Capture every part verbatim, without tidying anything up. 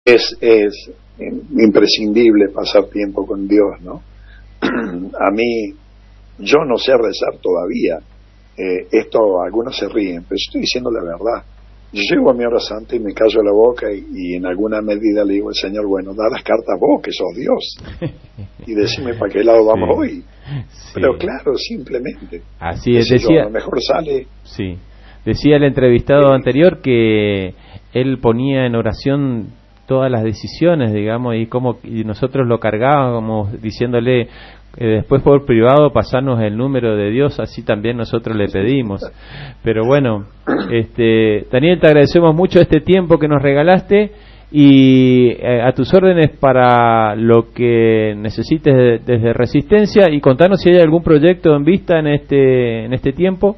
es, es imprescindible pasar tiempo con Dios, ¿no? A mí, yo no sé rezar todavía. Eh, esto, algunos se ríen, pero estoy diciendo la verdad. Yo llego a mi hora santa y me callo la boca y, y en alguna medida le digo al Señor, bueno, da las cartas vos, que sos Dios, y decime para qué lado vamos sí, hoy. Sí. Pero claro, simplemente. Así es, decía, yo, a lo mejor sale... Sí, decía el entrevistado eh, anterior que él ponía en oración todas las decisiones, digamos, y como y nosotros lo cargábamos diciéndole... Eh, después por privado pasarnos el número de Dios, así también nosotros le pedimos. Pero bueno, este, Daniel, te agradecemos mucho este tiempo que nos regalaste y eh, a tus órdenes para lo que necesites de, desde Resistencia, y contanos si hay algún proyecto en vista en este en este tiempo.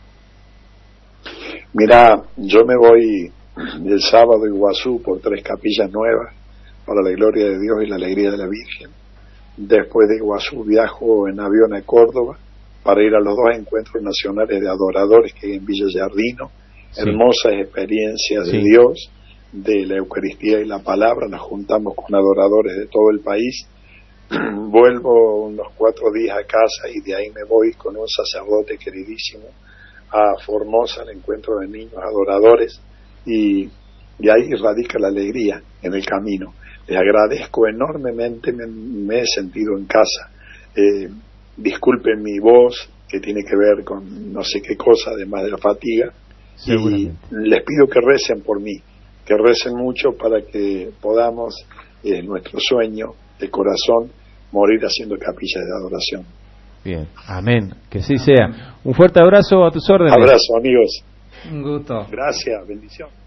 Mira, yo me voy el sábado a Iguazú por tres capillas nuevas para la gloria de Dios y la alegría de la Virgen. Después de Iguazú viajo en avión a Córdoba para ir a los dos encuentros nacionales de adoradores que hay en Villa Giardino. Sí. Hermosas experiencias sí. de Dios, de la Eucaristía y la palabra. Nos juntamos con adoradores de todo el país. Vuelvo unos cuatro días a casa y de ahí me voy con un sacerdote queridísimo a Formosa, al encuentro de niños adoradores, y, y ahí radica la alegría en el camino. Les agradezco enormemente, me, me he sentido en casa. Eh, disculpen mi voz, que tiene que ver con no sé qué cosa, además de la fatiga. Y les pido que recen por mí, que recen mucho para que podamos, eh, nuestro sueño de corazón, morir haciendo capillas de adoración. Bien, amén, que así sea. Un fuerte abrazo, a tus órdenes. Abrazo, amigos. Un gusto. Gracias, bendición.